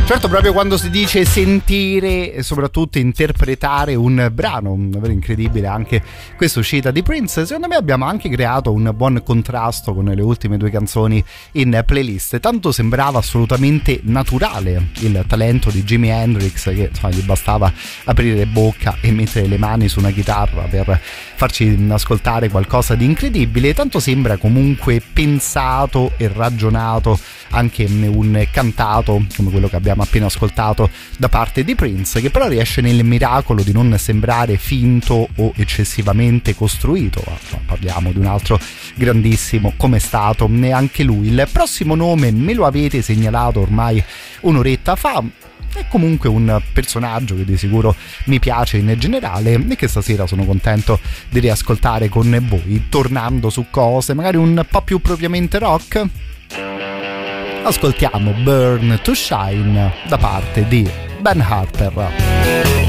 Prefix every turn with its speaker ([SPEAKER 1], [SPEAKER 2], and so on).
[SPEAKER 1] Certo, proprio quando si dice sentire e soprattutto interpretare un brano davvero incredibile, anche questa uscita di Prince, secondo me abbiamo anche creato un buon contrasto con le ultime due canzoni in playlist. Tanto sembrava assolutamente naturale il talento di Jimi Hendrix, che insomma gli bastava aprire bocca e mettere le mani su una chitarra per farci ascoltare qualcosa di incredibile. Tanto sembra comunque pensato e ragionato anche un cantato come quello che abbiamo appena ascoltato da parte di Prince, che però riesce nel miracolo di non sembrare finto o eccessivamente costruito. Parliamo di un altro grandissimo come è stato neanche lui. Il prossimo nome me lo avete segnalato ormai un'oretta fa, è comunque un personaggio che di sicuro mi piace in generale e che stasera sono contento di riascoltare con voi, tornando su cose magari un po' più propriamente rock. Ascoltiamo Burn to Shine da parte di Ben Harper.